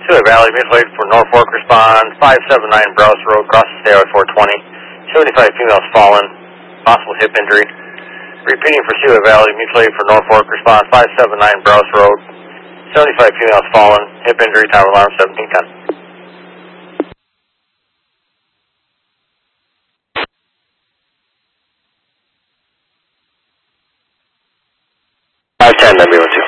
Seaway Valley, mutilated for Norfolk, respond 579 Browse Road, cross the state highway 420. 75 females fallen, possible hip injury. Repeating for Seaway Valley, mutilated for Norfolk, respond 579 Browse Road. 75 females fallen, hip injury, time alarm 1710. 510, W12.